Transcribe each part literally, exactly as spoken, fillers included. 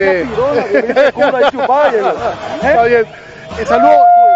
Eh. Está bien. Eh, saludos.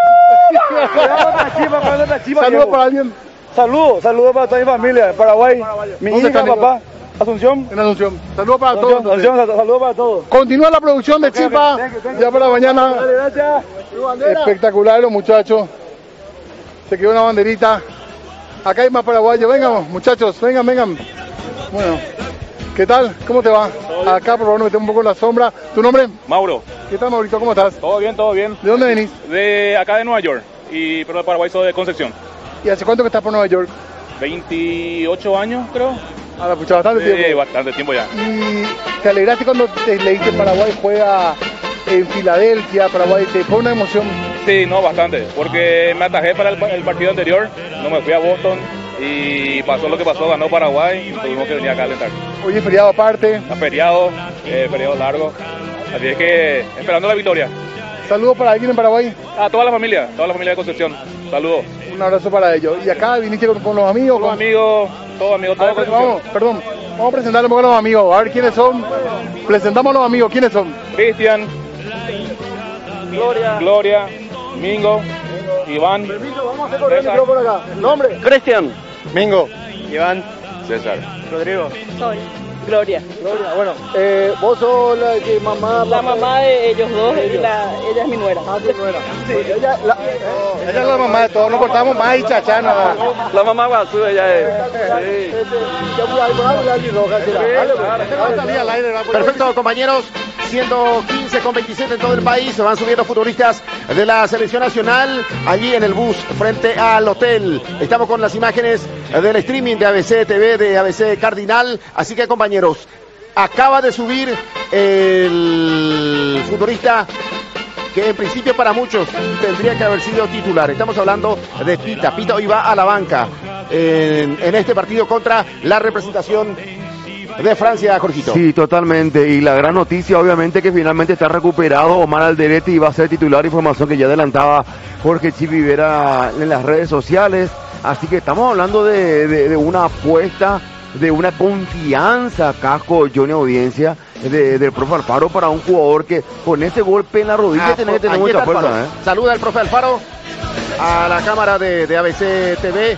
Saludos para alguien. Saludos, saludos para toda mi familia, Paraguay. Mi hija, papá. Asunción. En Asunción. Saludos para Asunción, todos. Asunción, saludos para todos. Continúa la producción de Okay, Chilpa. thank you, thank you. Ya para mañana. Dale, gracias. Espectacular los muchachos. Se quedó una banderita. Acá hay más paraguayos. Vengan, muchachos. Vengan, vengan. Bueno. ¿Qué tal? ¿Cómo te va? Acá, por favor, nos metemos un poco en la sombra. ¿Tu nombre? Mauro. ¿Qué tal, Maurito? ¿Cómo estás? Todo bien, todo bien. ¿De dónde venís? De acá de Nueva York, y, pero de Paraguay soy de Concepción. ¿Y hace cuánto que estás por Nueva York? veintiocho años, creo. Ah, la pucha, bastante Sí, tiempo. bastante tiempo ya. ¿Y te alegraste cuando te leíste Paraguay juega en Filadelfia? Paraguay, ¿te fue una emoción? Sí, no, bastante, porque me atajé para el, el partido anterior, no me fui a Boston y pasó lo que pasó, ganó Paraguay y tuvimos que venir acá a alentar. Hoy es feriado aparte. Está feriado, eh, feriado largo, así es que esperando la victoria. Saludos para alguien en Paraguay. A toda la familia, toda la familia de Concepción, saludos. Un abrazo para ellos. ¿Y acá viniste con, con los amigos? Con los amigos, todos amigos, todos A ver, vamos, perdón, vamos a presentarle un poco a los amigos, a ver quiénes son. Presentamos a los amigos, ¿quiénes son? Cristian, Gloria. Gloria, Mingo, Iván, Vamos a hacer correr el micrófono acá. ¿Nombre? Cristian. Mingo. Iván. César. Rodrigo. Soy Gloria. Gloria. Bueno, eh, vos sos la que mamá. La papá? mamá de ellos dos y la, ella es mi nuera. Ah, tu nuera. Sí, ella, la, Ella es la mamá de todos, no cortamos más y chachana. La mamá Guazú, ella es. Perfecto, compañeros. ciento quince con veintisiete en todo el país. Se van subiendo futbolistas de la selección nacional allí en el bus frente al hotel. Estamos con las imágenes del streaming de A B C T V, de A B C Cardinal. Así que, compañeros, acaba de subir el futbolista que en principio para muchos tendría que haber sido titular. Estamos hablando de Pita. Pita hoy va a la banca en, en este partido contra la representación de Francia, Jorgito. Sí, totalmente. Y la gran noticia, obviamente, que finalmente está recuperado Omar Alderete y va a ser titular. Información que ya adelantaba Jorge Chivivera en las redes sociales. Así que estamos hablando de, de, de una apuesta, de una confianza, Casco, Johnny, audiencia, de, del profe Alfaro para un jugador que con ese golpe en la rodilla Ah, tiene que tener ahí mucha está fuerza. Alfaro. ¿eh? Saluda al profe Alfaro a la cámara de, de A B C T V.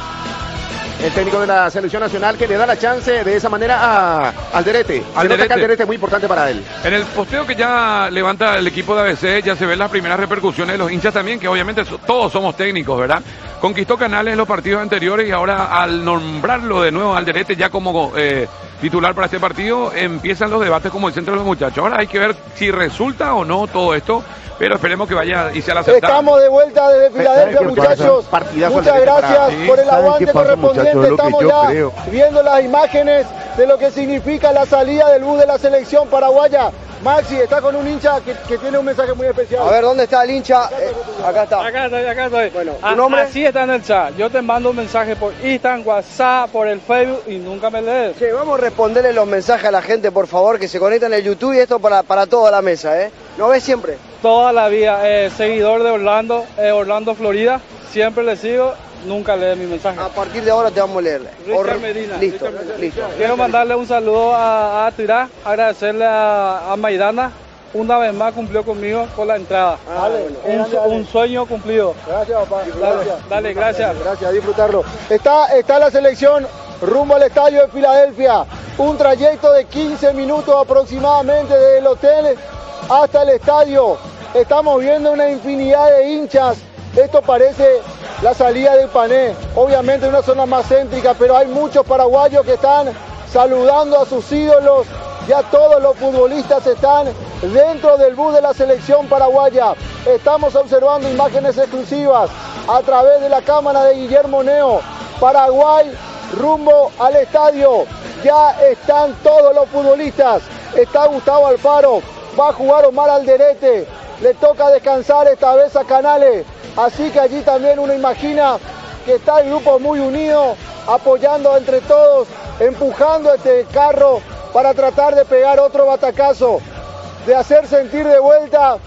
El técnico de la selección nacional que le da la chance de esa manera a Alderete. Alderete. Alderete es muy importante para él. En el posteo que ya levanta el equipo de A B C ya se ven las primeras repercusiones de los hinchas también, que obviamente so- todos somos técnicos, ¿verdad? Conquistó Canales en los partidos anteriores y ahora al nombrarlo de nuevo Alderete ya como eh, titular para este partido, empiezan los debates como el centro de los muchachos. Ahora hay que ver si resulta o no todo esto, pero esperemos que vaya y sea la aceptada. Estamos de vuelta desde Filadelfia, ¿Saben qué muchachos. pasa? Partidazo Muchas al derecho gracias para- Sí, por el ¿saben aguante qué pasa, correspondiente. muchachos? Es lo que Estamos yo ya creo. viendo las imágenes de lo que significa la salida del bus de la selección paraguaya. Maxi está con un hincha que, que tiene un mensaje muy especial. A ver, ¿dónde está el hincha? Eh, acá está. Acá estoy, acá estoy. Bueno, ¿tu Ah, nombre? Así está en el chat. Yo te mando un mensaje por Instagram, WhatsApp, por el Facebook y nunca me lees. Che, vamos a responderle los mensajes a la gente, por favor, que se conectan en el YouTube y esto para, para toda la mesa, ¿eh? ¿Lo ves siempre? Toda la vida, eh, seguidor de Orlando, eh, Orlando, Florida. Siempre le sigo, nunca lee mi mensaje. A partir de ahora te vamos a leerle. Richard Medina. Listo, Richard Medina. listo. Quiero mandarle un saludo a, a Tirá, agradecerle a, a Maidana. Una vez más cumplió conmigo con la entrada. Ah, bueno. un, Dale, dale. un sueño cumplido. Gracias, papá. Dale, dale, gracias. Gracias, a disfrutarlo. Está, está la selección rumbo al estadio de Filadelfia. Un trayecto de quince minutos aproximadamente desde el hotel hasta el estadio. Estamos viendo una infinidad de hinchas. Esto parece la salida del Pané. Obviamente una zona más céntrica, pero hay muchos paraguayos que están saludando a sus ídolos. Ya todos los futbolistas están dentro del bus de la selección paraguaya. Estamos observando imágenes exclusivas a través de la cámara de Guillermo Neo. Paraguay rumbo al estadio. Ya están todos los futbolistas. Está Gustavo Alfaro. Va a jugar Omar Alderete. Le toca descansar esta vez a Canales. Así que allí también uno imagina que está el grupo muy unido, apoyando entre todos, empujando este carro para tratar de pegar otro batacazo, de hacer sentir de vuelta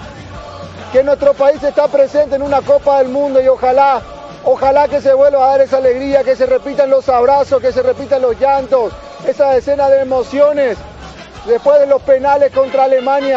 que nuestro país está presente en una Copa del Mundo y ojalá, ojalá que se vuelva a dar esa alegría, que se repitan los abrazos, que se repitan los llantos, esa escena de emociones. después de los penales contra Alemania.